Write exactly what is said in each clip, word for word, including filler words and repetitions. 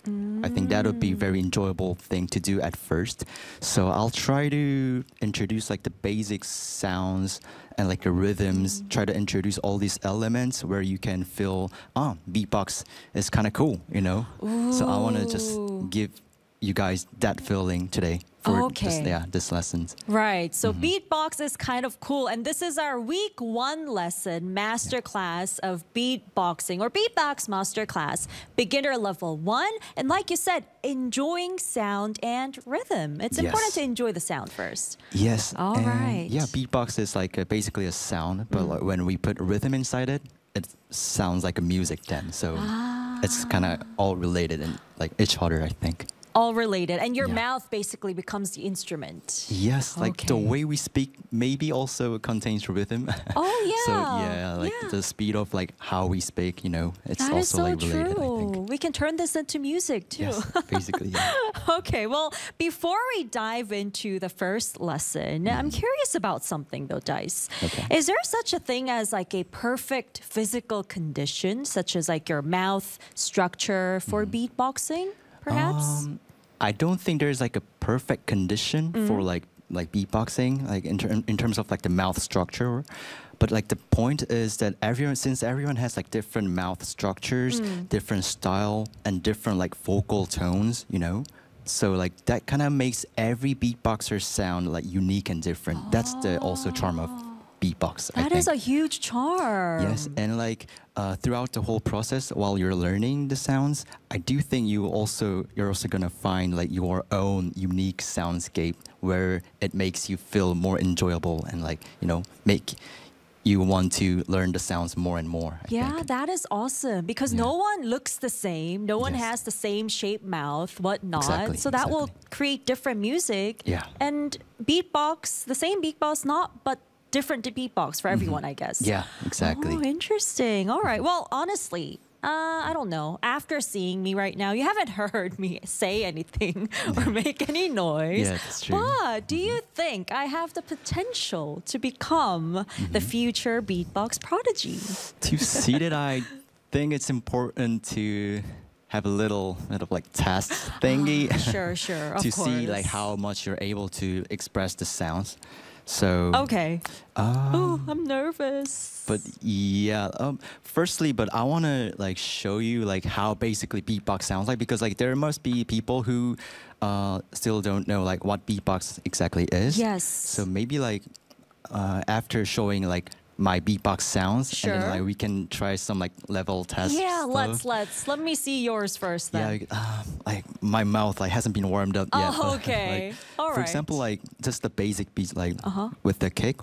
I think that would be a very enjoyable thing to do at first. So I'll try to introduce like the basic sounds and like the rhythms, try to introduce all these elements where you can feel, oh, beatbox is kind of cool, you know? Ooh. So I want to just give you guys that feeling today for Okay. this, yeah, this lessons. Right. So beatbox is kind of cool. And this is our week one lesson, masterclass of beatboxing or beatbox masterclass, beginner level one. And like you said, enjoying sound and rhythm. It's important Yes. to enjoy the sound first. Yes. All and right. Yeah, beatbox is like a, basically a sound, but like when we put rhythm inside it, it sounds like a music then. So it's kind of all related and like each other, I think. All related. And your Yeah. mouth basically becomes the instrument. Yes, like the Okay. way we speak maybe also contains rhythm. Oh, yeah. So yeah, like Yeah. the speed of like how we speak, you know, it's That is also so like related, I true. think. We can turn this into music too. Yes, basically. Yeah. Okay, well, before we dive into the first lesson, I'm curious about something though, Dice. Okay. Is there such a thing as like a perfect physical condition, such as like your mouth structure for beatboxing, perhaps? Um, I don't think there's like a perfect condition Mm-hmm. for like like beatboxing, like in, ter- in terms of like the mouth structure. But like the point is that everyone, since everyone has like different mouth structures, Mm. different style, and different like vocal tones, you know. So like that kind of makes every beatboxer sound like unique and different. That's the also charm of beatbox. I That think. is a huge charm. Yes, and like uh, throughout the whole process, while you're learning the sounds, I do think you also you're also gonna find like your own unique soundscape where it makes you feel more enjoyable and like you know make you want to learn the sounds more and more. I Yeah, think. that is awesome because Yeah. no one looks the same. No one Yes. has the same shaped mouth, whatnot. Exactly, so that will exactly. create different music. Yeah. And beatbox, the same beatbox, not but different to beatbox for everyone, I guess. Yeah, exactly. Oh, interesting. All right. Well, honestly, uh, I don't know. After seeing me right now, you haven't heard me say anything or make any noise. Yeah, that's true. But do you think I have the potential to become the future beatbox prodigy? To see that, I think it's important to have a little bit of like test thingy. Sure, sure. Of to see like course. how much you're able to express the sounds. So Okay. um, Oh, I'm nervous. but yeah, um, firstly, but I want to like show you like how basically beatbox sounds like because like there must be people who uh, still don't know like what beatbox exactly is. Yes. So maybe like uh, after showing like my beatbox sounds, and Sure. then like we can try some like level tests. yeah, stuff. let's let's let me see yours first Yeah, then. like, uh, like my mouth like hasn't been warmed up yet. Oh, but, okay. like, All for right. example, like just the basic beats, like Uh-huh. with the kick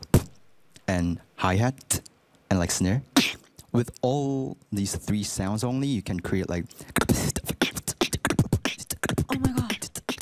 and hi hat and like snare. With all these three sounds only, you can create like. Oh my god.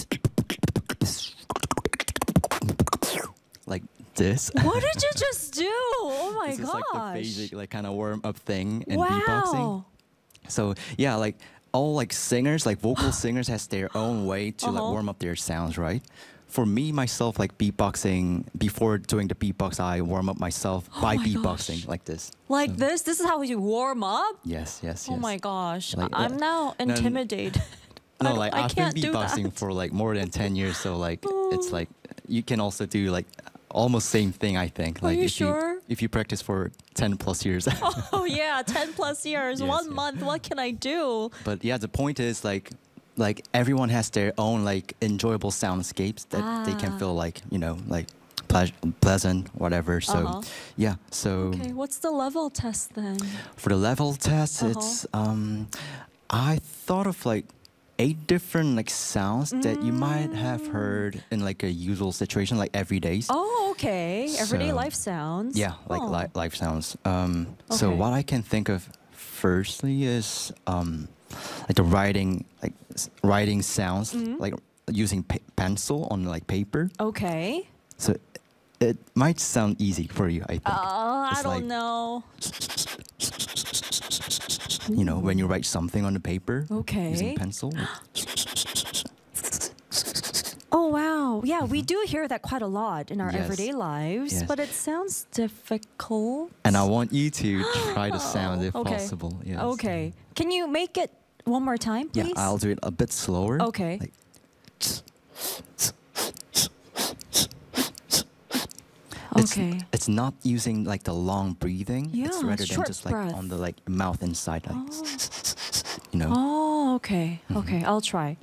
Like this. What did you just do? Oh my This is gosh. like the basic like kind of warm up thing in wow. beatboxing. So yeah, like all like singers, like vocal singers has their own way to like Uh-huh. warm up their sounds, right? For me myself, like beatboxing, before doing the beatbox, I warm up myself by Oh my beatboxing gosh. like this. Like this? This is how you warm up? Yes, yes, yes. Oh my gosh. Like, I'm uh, now no, n- intimidated. I No, don't- like I I've can't been do beatboxing that. for like more than ten years, so like it's like you can also do like almost same thing. I think. Are Like you if sure? you if you practice for ten plus years. Oh yeah, ten plus years, Yes, one yes. month. What can I do? But yeah, the point is like like everyone has their own like enjoyable soundscapes that they can Ah. feel like you know like ple- pleasant whatever. So Uh-huh. yeah, so Okay, what's the level test then? for the level test, Uh-huh. it's um I thought of like eight different like sounds that you might have heard in like a usual situation like every days. Oh, okay. Everyday So- life sounds. Yeah, like Oh. li- life sounds. Um, So Okay. what I can think of firstly is um, like the writing, like s- writing sounds, Mm-hmm. like using pa- pencil on like paper. Okay. So it might sound easy for you, I think. Oh, I It's don't like- know. You know, when you write something on the paper Okay. using pencil. Oh, wow. Yeah, we do hear that quite a lot in our Yes. everyday lives, Yes. but it sounds difficult. And I want you to try the sound if Okay. possible. Yes. Okay. Can you make it one more time, Yeah, please? I'll do it a bit slower. Okay. Like, It's, Okay. it's not using like the long breathing. It's Yeah, rather than short just like breath. on the like mouth inside, like you know. Oh, okay. Okay, I'll try.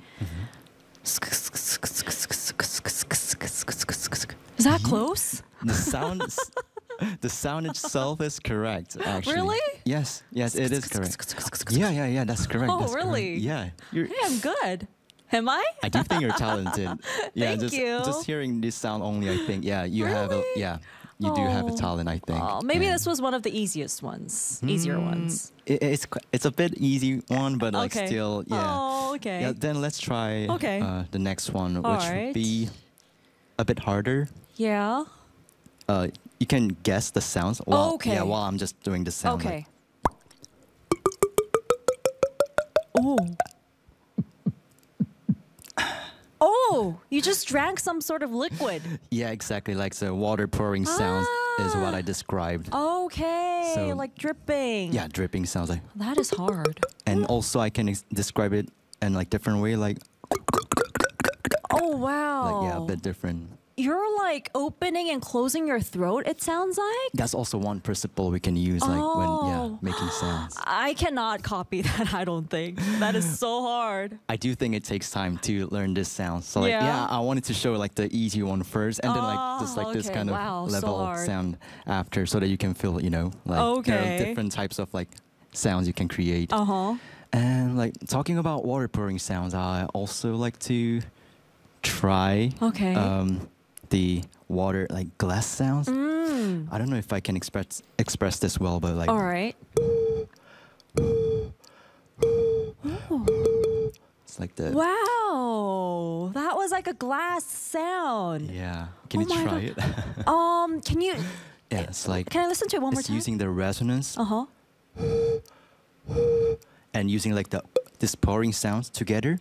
Is that close? The sound, is- the sound itself is correct. Actually. Really? Yes. Yes, it is correct. Yeah, yeah, yeah. That's correct. Oh, that's correct. really? Yeah. You're. Hey, I'm good. Am I? I do think you're talented. Yeah, Thank just you. just hearing this sound only, I think, yeah, you have a Really? yeah, you do have a Oh. talent, I think. Oh, maybe Yeah. this was one of the easiest ones. Easier Mm, ones. It, it's qu- it's a bit easy one, but like Okay. still, yeah. Oh, okay. Yeah. Then let's try Okay. uh, the next one, which Alright. would be a bit harder. Yeah. Uh, you can guess the sounds. While, Okay. Yeah, while I'm just doing the sound. Okay. like- Oh. Oh, you just drank some sort of liquid. yeah, exactly. Like the water pouring sounds is what Ah. I described. Okay, So- like dripping. Yeah, dripping sounds like. That is hard. And also, I can ex- describe it in like different way, like Oh, wow. like yeah, a bit different. You're like opening and closing your throat, it sounds like. That's also one principle we can use, like when yeah, Oh. making sounds. I cannot copy that, I don't think. That is so hard. I do think it takes time to learn this sound. So like Yeah. yeah, I wanted to show like the easy one first, and then like just Oh, like this okay. kind of Wow, so level hard. sound after, so that you can feel, you know, like there Okay. are different types of like sounds you can create. Uh huh. And like talking about water pouring sounds, I also like to try Okay. um, the water like glass sounds. Mm. I don't know if I can express express this well, but like All right. it's like the Wow. That was like a glass sound. yeah. Can Oh you my try God. it? Um, can you yeah, it's like can I listen to it one more it's time? using the resonance Uh huh. and using like the this pouring sounds together.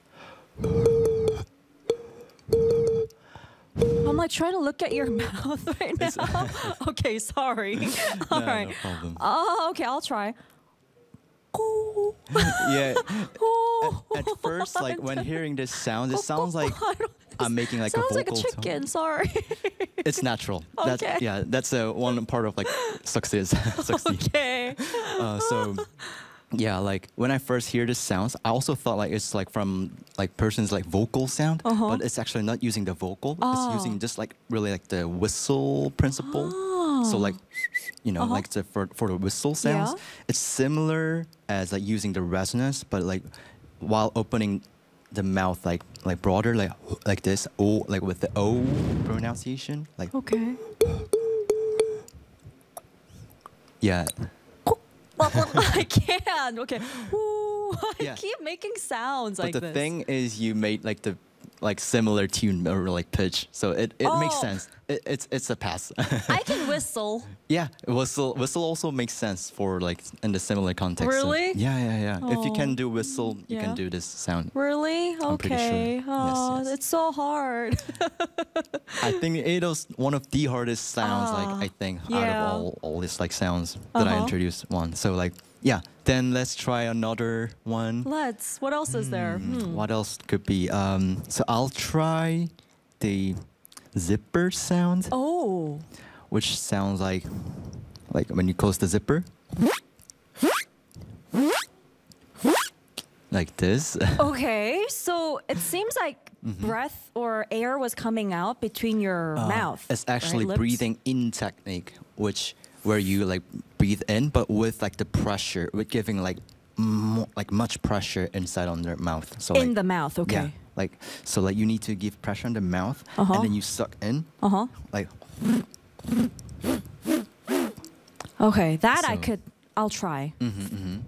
I'm like trying to look at your mouth right now. okay, sorry. All No, right. no problem. Oh, okay, I'll try. Oh. yeah. Oh. At first, like when hearing this sound, it sounds like I don't- I'm making like a sounds like a vocal tone. chicken. Sorry. It's natural. That's Okay. yeah. That's uh, one part of like success. Succeed. okay. Uh, so yeah, like when I first hear the sounds, I also thought like it's like from like person's like vocal sound, Uh-huh. but it's actually not using the vocal. Oh. It's using just like really like the whistle principle. So like you know Uh-huh. like the for for the whistle sounds, Yeah. it's similar as like using the resonance, but like while opening the mouth like like broader like like this O like with the O pronunciation like Okay. yeah. I can't. Okay. Ooh, I Yeah. keep making sounds But like the this. thing is, you made like the like similar tune or like pitch, so it, it makes Oh. sense. It, it's it's a pass. I can whistle. yeah, whistle whistle also makes sense for like in the similar context. so- Really? yeah, yeah, yeah. If you can Oh. do whistle, you Yeah. can do this sound. Really? I'm pretty sure. Okay. Yes, Oh, yes. it's so hard. I think it was one of the hardest sounds. Ah, like I think out yeah. of all all these like sounds that I Uh-huh. introduced one. So like yeah. Then let's try another one. Let's. What else is there? Hmm. What else could be? Um, so I'll try the zipper sound, Oh. which sounds like like when you close the zipper, like this. Okay. So it seems like Mm-hmm. breath or air was coming out between your Uh, mouth. It's actually right? Lips? breathing in technique, which where you like breathe in, but with like the pressure, with giving like mo- like much pressure inside on their mouth. So in like, the mouth. yeah, Okay. like so like you need to give pressure on the mouth, Uh-huh. and then you suck in, Uh huh. like Okay. That I So- could. I'll try. mhm, mhm.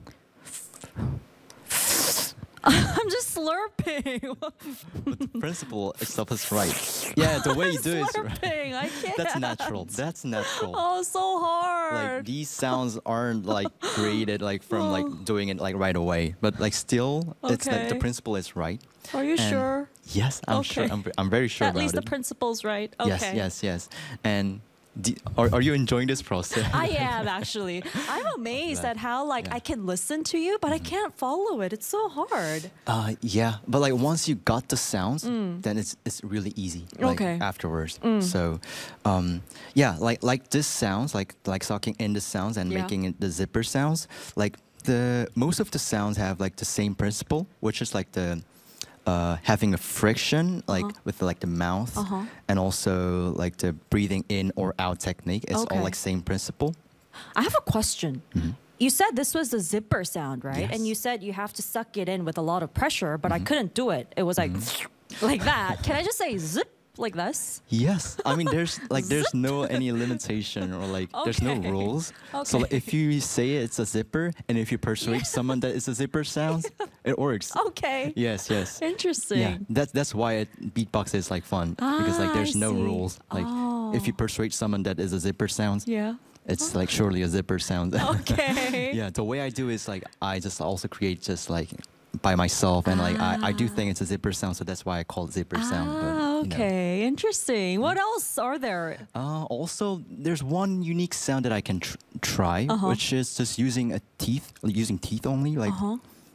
I'm just slurping. principle itself is right. Yeah, the way you do it is right. slurping. I can't. That's natural. That's natural. Oh, so hard. Like these sounds aren't like created like from like doing it like right away, but like still, it's like the Okay. principle is right. Are you And sure? Yes, I'm sure. Okay. I'm, ve- I'm very sure At about least it. the principle's right. Okay. Yes, yes, yes. And Do, are, are you enjoying this process? I am actually. I'm amazed Glad. at how like Yeah. I can listen to you, but I can't follow it. It's so hard. Uh, yeah, but like once you got the sounds, then it's it's really easy. Like, Okay. Afterwards, so um, yeah, like like this sounds like like sucking in the sounds and Yeah. making it the zipper sounds. Like the most of the sounds have like the same principle, which is like the uh, having a friction like Uh-huh. with like the mouth, Uh-huh. and also like the breathing in or out technique. It's Okay. all like same principle. I have a question. You said this was the zipper sound, right? And Yes. you said you have to suck it in with a lot of pressure, but I couldn't do it. It was like like that. Can I just say zip like this? Yes, I mean there's like there's no any limitation or like there's no Okay. rules. So like, Okay. if you say it's a zipper and if you persuade someone that it's a zipper sounds, it works. Okay. Yes, yes. Interesting. Yeah, that's that's why it, beatbox is like fun because like Ah, there's I no see. rules. Like if you persuade someone that is a zipper sound, Yeah. it's like surely a zipper sound. Okay. Yeah, the way I do is like I just also create just like by myself and like I, I do think it's a zipper sound, so that's why I call it zipper sound. Ah, you know. okay. Interesting. What else are there? Uh, also, there's one unique sound that I can tr- try, Uh-huh. which is just using a teeth, using teeth only. Like, Uh-huh.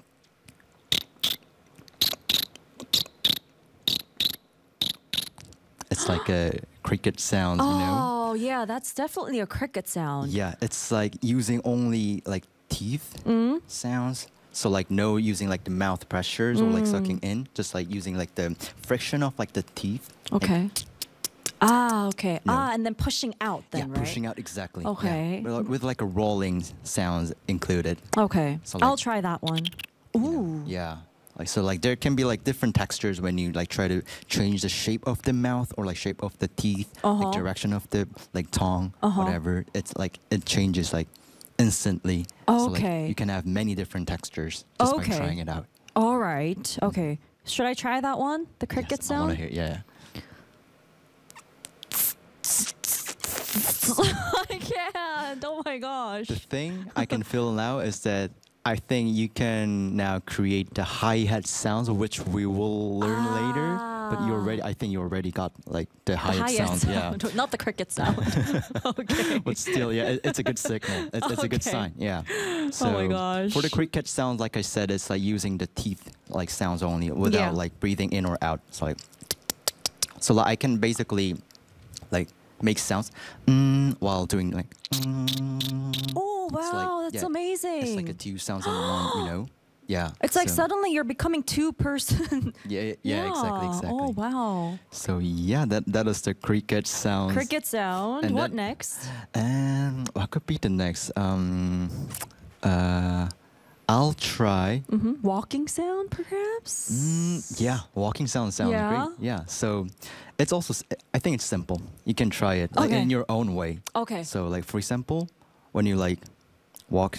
it's like a cricket sound, you know? Oh, yeah, that's definitely a cricket sound. Yeah, it's like using only like teeth Mm. sounds. So like no using like the mouth pressures or like sucking in, just like using like the friction of like the teeth. and- Okay. Ah, okay. No. Ah, and then pushing out then, yeah, right? pushing out exactly. yeah. Okay. With, like- with like a rolling sounds included. Okay. So, I'll like- try that one. Ooh. Yeah. Like so like there can be like different textures when you like try to change the shape of the mouth or like shape of the teeth, Uh-huh. like direction of the like tongue, Uh-huh. whatever. It's like it changes like instantly. So like Okay. you can have many different textures just Okay. by trying it out. All right. Okay. Should I try that one? The cricket Yes, I want sound? to hear. Yeah. I can't. Oh my gosh. The thing I can feel now is that I think you can now create the hi-hat sounds, which we will learn later. But you already, I think you already got like the The hi-hat highest sounds. Yeah. sound, not the cricket sound. Okay. But still, yeah, it, it's a good signal. It's, it's a good Okay. sign. Yeah. So Oh my gosh. For the cricket sounds, like I said, it's like using the teeth like sounds only without Yeah. like breathing in or out. So like, so like I can basically like make sounds mm, while doing like. Mm, Oh wow, It's like- that's yeah, amazing. It's like a two sounds in one, you know. Yeah. It's like so- suddenly you're becoming two person. Yeah, yeah, yeah, exactly, exactly. Oh wow. So yeah, that that is the cricket sounds. Cricket sound. And What then- next? And what could be the next? Um, uh, I'll try. hmm Walking sound, perhaps. Mm, yeah, walking sound sounds Yeah? great. Yeah, so it's also s- I think it's simple. You can try it like Okay. in your own way. Okay. So like for example, when you like walk,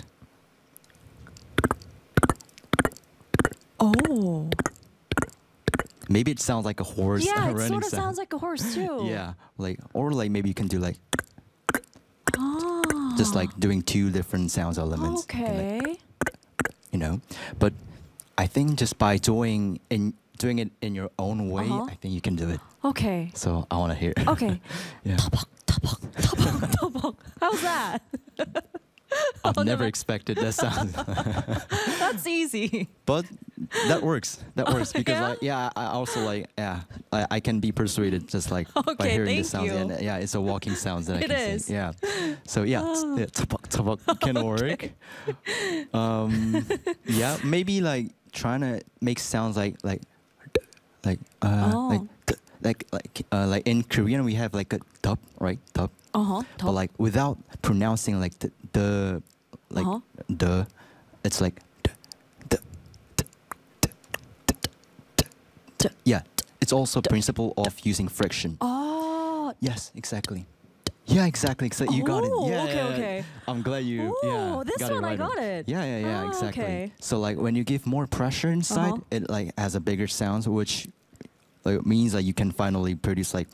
Oh. maybe it sounds like a horse Yeah, it running sort of sound. sounds like a horse too. Yeah, like or like maybe you can do like Ah. just like doing two different sounds elements. You can, like, Okay. you know, but I think just by doing in doing it in your own way, Uh-huh. I think you can do it. Okay. So I want to hear. Okay. Yeah. Tabak, tabak, tabak, tabak. How's that? I've Oh, never never- expected that sound, That's easy. but that works. That works because Yeah? like yeah, I also like yeah, I, I can be persuaded just like by Okay, hearing the thank sounds. you. And yeah, it's a walking sound that I It can is. sing. Yeah. So yeah, t- yeah, tabak, tabak can work. Um, yeah, maybe like trying to make sounds like like like uh Oh. like t- like like uh, like in Korean we have like a dub, right? Dub. Uh huh. But like without pronouncing like the, the like Uh-huh. the, it's like the, the, the, the, the, the, the. Yeah, it's also principle of using friction. Oh. Yes, exactly. Yeah, exactly. So you got it. Oh, Yeah, okay, yeah, yeah. okay. I'm glad you. Oh, yeah, this got it one I right got away. it. Yeah, yeah, yeah. Oh, exactly. okay. So like when you give more pressure inside, Uh-huh. it like has a bigger sounds, which like means that you can finally produce like.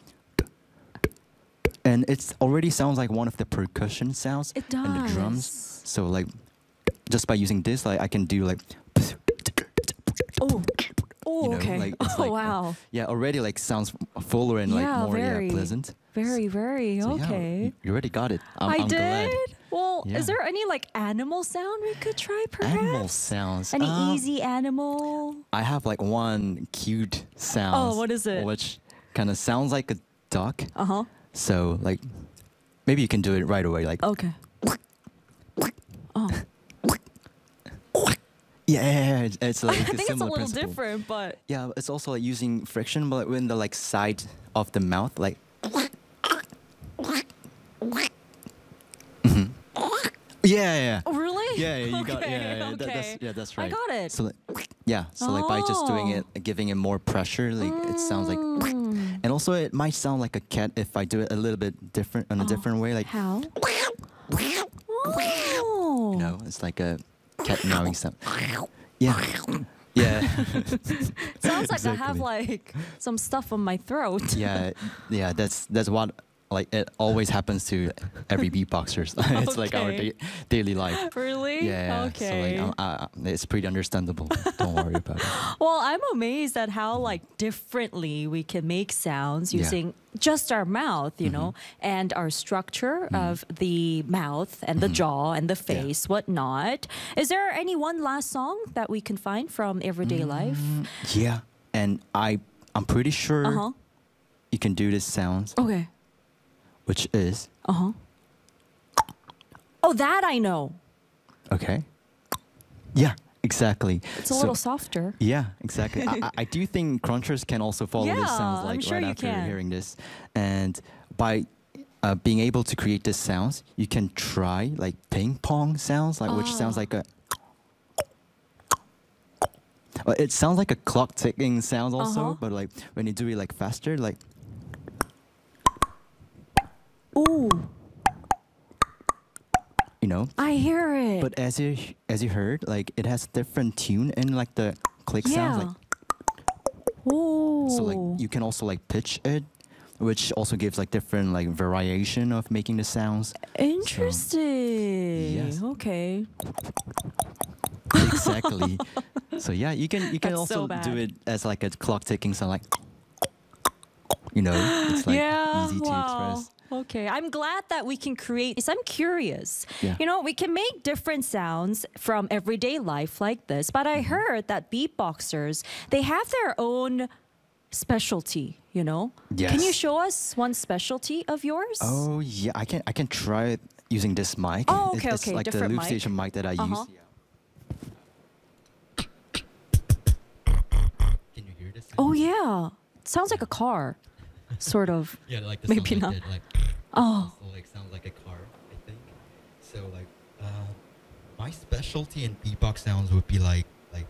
And it's already sounds like one of the percussion sounds It and the drums. does. So like, just by using this, like I can do like. Oh. Oh, You know, okay. like it's Oh, like uh, wow. yeah, already like sounds fuller and like Yeah, more very. yeah, pleasant. Very, very. So, yeah, okay. you- you already got it. I'm, I I'm did. glad. Well, Yeah. is there any like animal sound we could try perhaps? Animal sounds. Any uh, easy animal? I have like one cute sound. Oh, what is it? Which kind of sounds like a duck. Uh huh. So like, maybe you can do it right away. Like, Okay. Oh. yeah, yeah, yeah, it's, it's like I a think it's a similar little principle. different, but Yeah, it's also like using friction, but when the like side of the mouth, like. Mhm. Yeah, yeah. oh, really? Yeah, yeah, you got Okay, yeah, yeah, yeah, that- okay. that's yeah, that's I right. got it. So like, yeah, so like by just doing Oh. it, giving it more pressure, like it sounds like, Mm. and also it might sound like a cat if I do it a little bit different in a Oh, different way, like How? Oh. you know, it's like a cat meowing sound. Yeah, yeah, Sounds like I have Exactly. like some stuff on my throat. yeah, yeah. That's that's what like it always happens to every beatboxers. It's like our Okay. da- daily life. Really? Yeah, Okay. so like um, uh, it's pretty understandable. Don't worry about it. Well, I'm amazed at how like differently we can make sounds Yeah. using just our mouth, you know, and our structure of the mouth and the jaw and the face, whatnot. Is there any one last song that we can find from everyday life? Yeah, and I I'm pretty sure Uh huh. you can do this sounds, Okay. which is Uh huh. Oh, that I know. okay. Yeah, exactly. It's a So- little softer. Yeah, exactly. I, I- I do think crunchers can also follow Yeah, this sounds I'm like sure right you after can. hearing this, and by uh, being able to create this sounds, you can try like ping pong sounds, like which sounds Ah. like a. Well, it sounds like a clock ticking sound also, Uh-huh. but like when you do it like faster, like Ooh, you know. I hear it. But as you as you heard, like it has different tune and like the click sounds, yeah. like Ooh. so like you can also like pitch it, which also gives like different like variation of making the sounds. Interesting. Yes. Okay. Exactly. So yeah, you can you can That's so also bad. do it as like a clock ticking sound, like you know, it's like yeah. easy to wow. express. Okay. I'm glad that we can create this. I'm curious. Yeah. You know, we can make different sounds from everyday life like this, but I heard that beatboxers, they have their own specialty, you know? Can you Yes. show us one specialty of yours? Oh yeah, I can I can try it using this mic. Oh, It- okay, it's okay, like the different loop mic. station mic that I Uh-huh. use. Can you hear this? Oh, yeah. Sounds like a car. Sort of. Yeah, like the Maybe sound not. like that, like Oh. also like sounds like a car, I think. So like uh, my specialty in beatbox sounds would be like like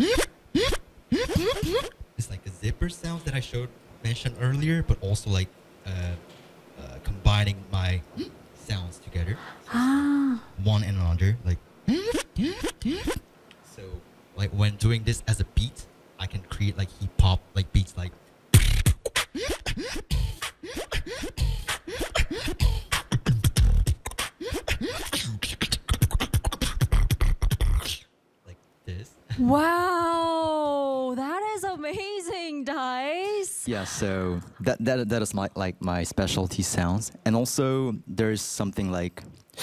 it's like the zipper sounds that I showed mentioned earlier, but also like uh, uh, combining my sounds together, Ah. one and another, like so like when doing this as a beat, I can create like hip hop like beats like like this. Wow, that is amazing, Dice. Yeah, so that that that is my like my specialty sounds, and also there's something like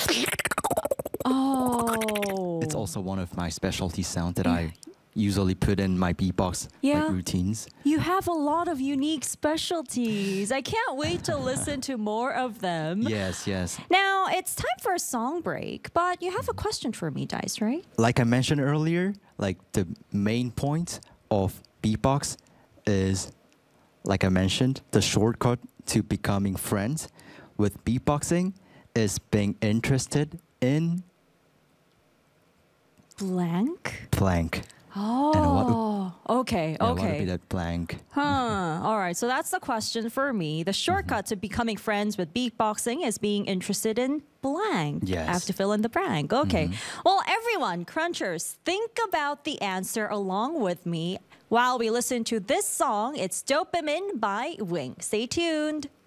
Oh. it's also one of my specialty sound that I usually put in my beatbox Yeah. like routines. You have a lot of unique specialties. I can't wait to listen to more of them. Yes, yes. Now, it's time for a song break, but you have a question for me, Dice, right? Like I mentioned earlier, like the main point of beatbox is, like I mentioned, the shortcut to becoming friends with beatboxing is being interested in Blank? blank. Oh, okay, Yeah, what would be okay. that blank? Huh. All right. So that's the question for me. The shortcut to becoming friends with beatboxing is being interested in blank. Yes. I have to fill in the blank. Okay. Well, everyone, crunchers, think about the answer along with me while we listen to this song. It's Dopamine by Wing. Stay tuned.